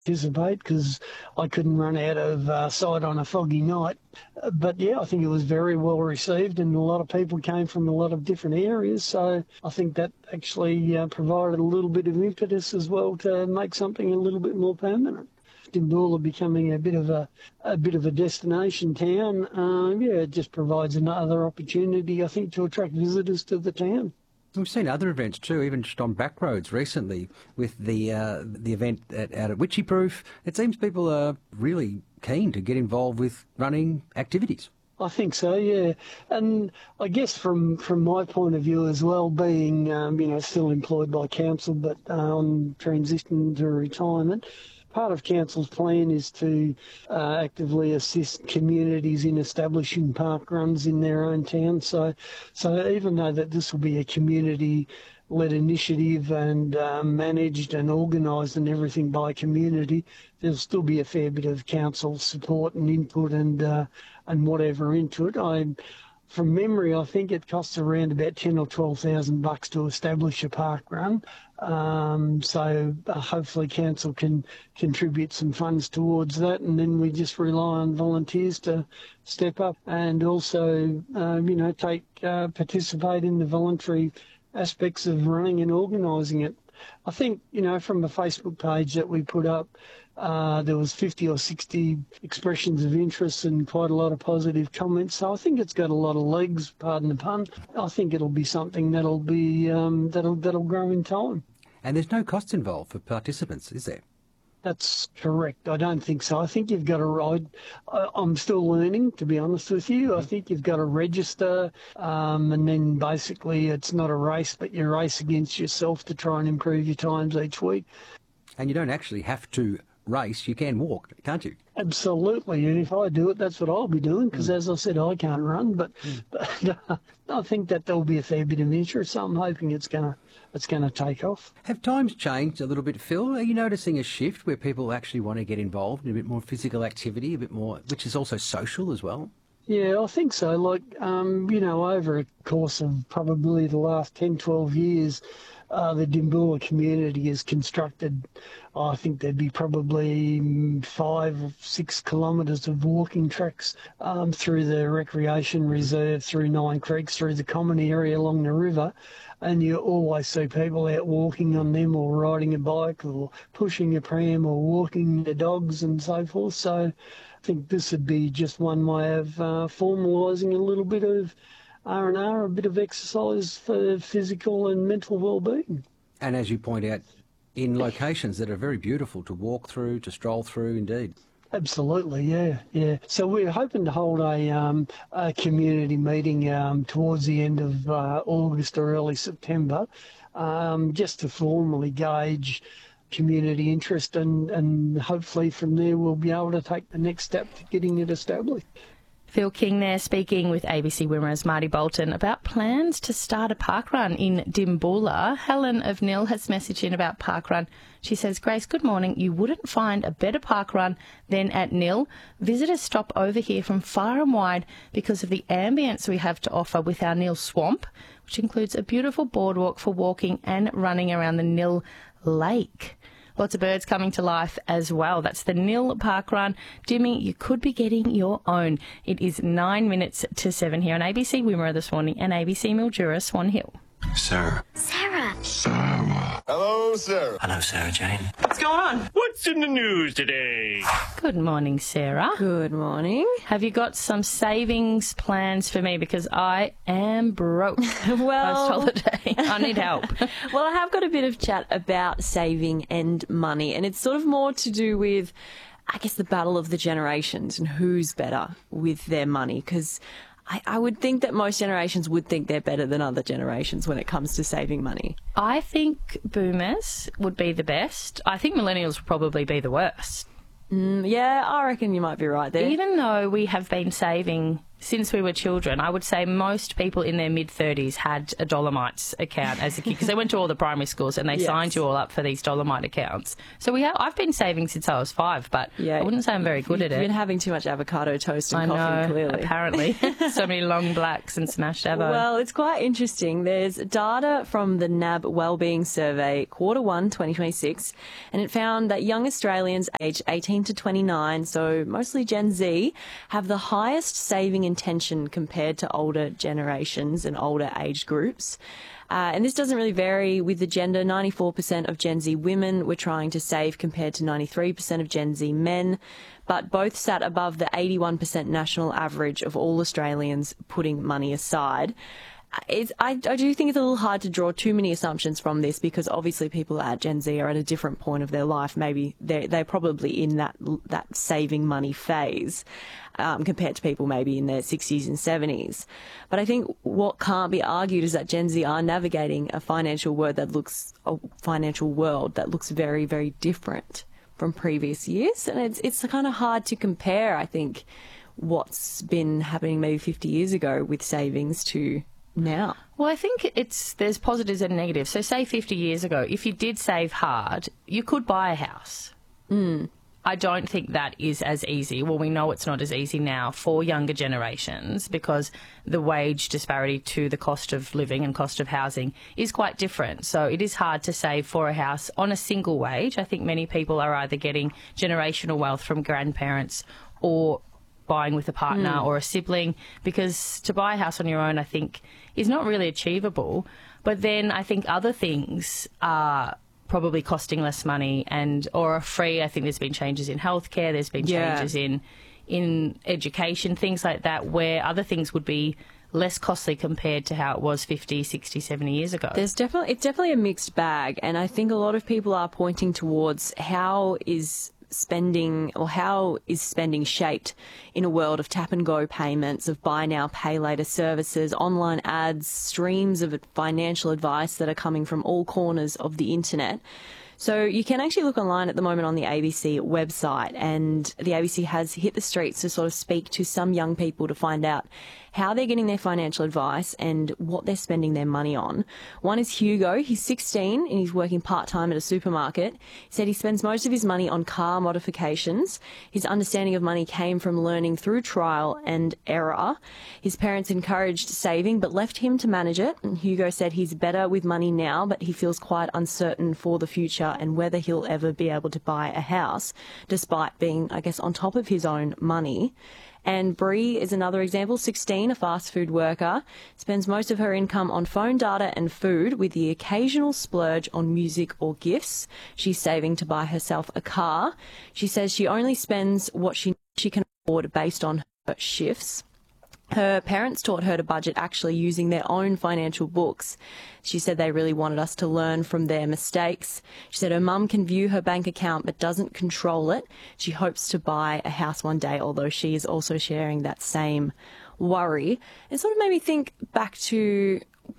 participate because I couldn't run out of sight on a foggy night. But yeah, I think it was very well received, and a lot of people came from a lot of different areas. So I think that actually provided a little bit of impetus as well to make something a little bit more permanent. Dimboola becoming a bit of a destination town, it just provides another opportunity, I think, to attract visitors to the town. We've seen other events too, even just on back roads recently with the event out at Witchyproof. It seems people are really keen to get involved with running activities. I think so, yeah. And I guess from my point of view as well, being, still employed by council but on transition to retirement, part of council's plan is to actively assist communities in establishing park runs in their own town. So even though that this will be a community-led initiative and managed and organised and everything by community, there'll still be a fair bit of council support and input and whatever into it. From memory, I think it costs around about $10,000 or $12,000 to establish a park run. So hopefully council can contribute some funds towards that, and then we just rely on volunteers to step up and also, participate in the voluntary aspects of running and organising it. I think, from the Facebook page that we put up, there was 50 or 60 expressions of interest and quite a lot of positive comments. So I think it's got a lot of legs, pardon the pun. I think it'll be something that'll be that'll grow in time. And there's no cost involved for participants, is there? That's correct. I don't think so. I think you've got to ride. I'm still learning, to be honest with you. I think you've got to register, and then basically it's not a race, but you race against yourself to try and improve your times each week. And you don't actually have to race, you can walk, can't you? Absolutely, and if I do it, that's what I'll be doing, because as I said, I can't run, but I think that there'll be a fair bit of interest, so I'm hoping it's going to take off. Have times changed a little bit, Phil? Are you noticing a shift where people actually want to get involved in a bit more physical activity, a bit more, which is also social as well? Yeah, I think so. Like, over a course of probably the last 10, 12 years, the Dimboola community has constructed, I think there'd be probably 5 or 6 kilometres of walking tracks through the recreation reserve, through Nine Creeks, through the common area along the river. And you always see people out walking on them or riding a bike or pushing a pram or walking their dogs and so forth. So I think this would be just one way of formalising a little bit of R&R, a bit of exercise for physical and mental well-being. And as you point out, in locations that are very beautiful to walk through, to stroll through, indeed. Absolutely, yeah. So we're hoping to hold a community meeting towards the end of August or early September, just to formally gauge community interest, and hopefully from there we'll be able to take the next step to getting it established. Phil King there speaking with ABC Wimmera's Marty Bolton about plans to start a parkrun in Dimboola. Helen of Nil has messaged in about parkrun. She says, Grace, good morning. You wouldn't find a better parkrun than at Nil. Visitors stop over here from far and wide because of the ambience we have to offer with our Nil Swamp, which includes a beautiful boardwalk for walking and running around the Nil Lake. Lots of birds coming to life as well. That's the Nil Parkrun. Jimmy, you could be getting your own. It is 9 minutes to 7 here on ABC Wimmera this morning and ABC Mildura Swan Hill. Sarah. Sarah. Sarah. Hello, Sarah. Hello, Sarah Jane. What's going on? What's in the news today? Good morning, Sarah. Good morning. Have you got some savings plans for me? Because I am broke Well, post-holiday. I need help. Well, I have got a bit of chat about saving and money, and it's sort of more to do with, I guess, the battle of the generations and who's better with their money, because I would think that most generations would think they're better than other generations when it comes to saving money. I think boomers would be the best. I think millennials would probably be the worst. Yeah, I reckon you might be right there. Even though we have been saving since we were children, I would say most people in their mid-30s had a Dolomites account as a kid because they went to all the primary schools and they signed you all up for these Dolomite accounts. So I've been saving since I was 5, but I wouldn't say I'm very good at it. You've been having too much avocado toast and coffee, clearly. Apparently. So many long blacks and smashed avo. Well, it's quite interesting. There's data from the NAB Wellbeing Survey, Q1 2026, and it found that young Australians aged 18 to 29, so mostly Gen Z, have the highest saving intention compared to older generations and older age groups. And this doesn't really vary with the gender. 94% of Gen Z women were trying to save compared to 93% of Gen Z men, but both sat above the 81% national average of all Australians putting money aside. I do think it's a little hard to draw too many assumptions from this because obviously people at Gen Z are at a different point of their life. Maybe they're probably in that saving money phase compared to people maybe in their 60s and 70s. But I think what can't be argued is that Gen Z are navigating a financial world that looks very, very different from previous years. And it's kind of hard to compare, I think, what's been happening maybe 50 years ago with savings to now. Well, I think there's positives and negatives. So say 50 years ago, if you did save hard, you could buy a house. I don't think that is as easy. Well, we know it's not as easy now for younger generations because the wage disparity to the cost of living and cost of housing is quite different. So it is hard to save for a house on a single wage. I think many people are either getting generational wealth from grandparents or buying with a partner or a sibling, because to buy a house on your own, I think, is not really achievable. But then I think other things are probably costing less money or are free. I think there's been changes in healthcare, there's been changes in education, things like that, where other things would be less costly compared to how it was 50, 60, 70 years ago. It's definitely a mixed bag, and I think a lot of people are pointing towards how is spending shaped in a world of tap and go payments, of buy now, pay later services, online ads, streams of financial advice that are coming from all corners of the internet. So you can actually look online at the moment on the ABC website, and the ABC has hit the streets to sort of speak to some young people to find out how they're getting their financial advice and what they're spending their money on. One is Hugo. He's 16 and he's working part-time at a supermarket. He said he spends most of his money on car modifications. His understanding of money came from learning through trial and error. His parents encouraged saving but left him to manage it. And Hugo said he's better with money now, but he feels quite uncertain for the future and whether he'll ever be able to buy a house, despite being, I guess, on top of his own money. And Bree is another example, 16, a fast food worker, spends most of her income on phone data and food with the occasional splurge on music or gifts. She's saving to buy herself a car. She says she only spends what she can afford based on her shifts. Her parents taught her to budget actually using their own financial books. She said they really wanted us to learn from their mistakes. She said her mum can view her bank account but doesn't control it. She hopes to buy a house one day, although she is also sharing that same worry. It sort of made me think back to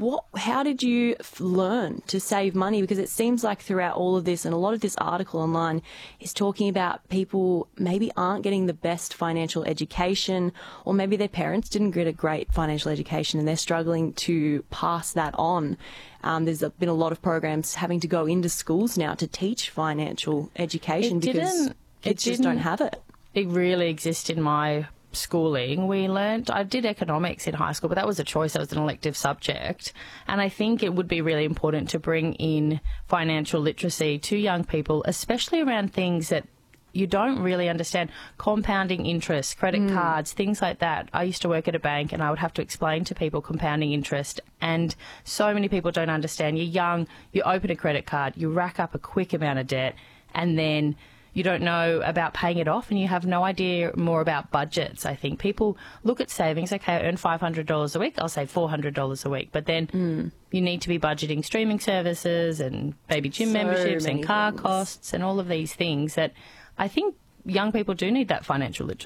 how did you learn to save money? Because it seems like throughout all of this, and a lot of this article online is talking about people maybe aren't getting the best financial education, or maybe their parents didn't get a great financial education and they're struggling to pass that on. There's been a lot of programs having to go into schools now to teach financial education because kids just don't have it. It really exists in my schooling. I did economics in high school, but that was a choice. That was an elective subject. And I think it would be really important to bring in financial literacy to young people, especially around things that you don't really understand. Compounding interest, credit cards, things like that. I used to work at a bank and I would have to explain to people compounding interest, and so many people don't understand. You're young, you open a credit card, you rack up a quick amount of debt, and then you don't know about paying it off, and you have no idea more about budgets. I think people look at savings. Okay, I earn $500 a week, I'll save $400 a week. But then you need to be budgeting streaming services and baby gym memberships and car costs and all of these things that I think young people do need that financial literacy.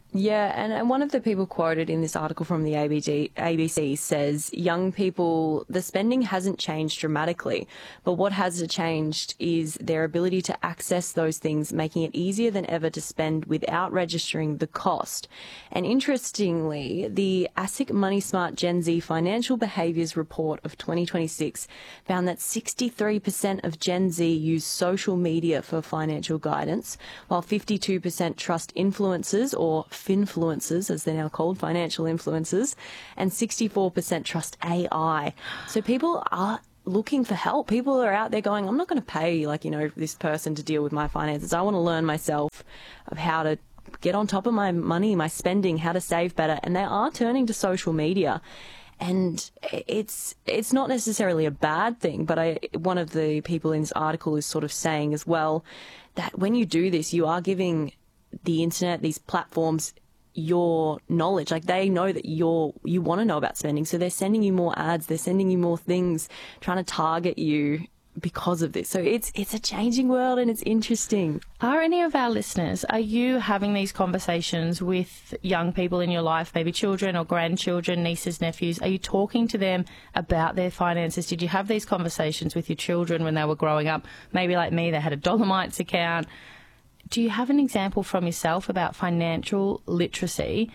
Yeah, and one of the people quoted in this article from the ABC says young people, the spending hasn't changed dramatically, but what has changed is their ability to access those things, making it easier than ever to spend without registering the cost. And interestingly, the ASIC Money Smart Gen Z Financial Behaviours Report of 2026 found that 63% of Gen Z use social media for financial guidance, while 52% trust influencers or finfluencers, as they're now called, financial influencers, and 64% trust AI. So people are looking for help. People are out there going, I'm not going to pay, this person to deal with my finances. I want to learn myself of how to get on top of my money, my spending, how to save better. And they are turning to social media. And it's not necessarily a bad thing, but one of the people in this article is sort of saying as well that when you do this, you are giving the internet, these platforms, your knowledge. Like, they know that you want to know about spending, so they're sending you more ads, they're sending you more things, trying to target you because of this. So it's a changing world, and it's interesting. Are any of our listeners, are you having these conversations with young people in your life, maybe children or grandchildren, nieces, nephews? Are you talking to them about their finances? Did you have these conversations with your children when they were growing up? Maybe like me, they had a Dolomites account. Do you have an example from yourself about financial literacy?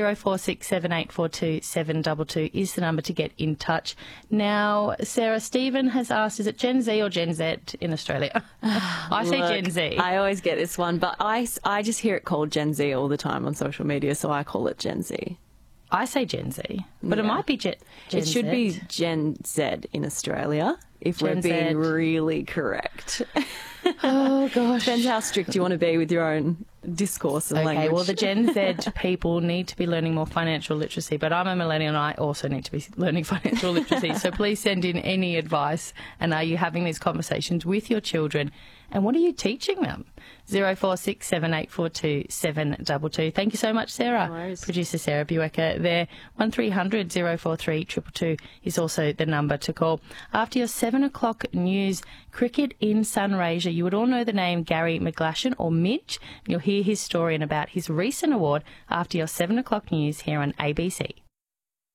0467842722 is the number to get in touch. Now, Sarah, Stephen has asked, is it Gen Z or Gen Z in Australia? I say Gen Z. I always get this one, but I just hear it called Gen Z all the time on social media, so I call it Gen Z. I say Gen Z, but it might be Gen Z. It should be Gen Z in Australia, if we're being really correct. Oh, gosh. Depends how strict you want to be with your own discourse and language. Okay, well, the Gen Z people need to be learning more financial literacy, but I'm a millennial and I also need to be learning financial literacy. So please send in any advice. And are you having these conversations with your children? And what are you teaching them? 0467842722. Thank you so much, Sarah. No worries. Producer Sarah Buecker there. 1300 043 222 is also the number to call. After your 7 o'clock news, cricket in Sunraysia, you would all know the name Gary McGlashan, or Midge. You'll hear his story and about his recent award after your 7 o'clock news here on ABC.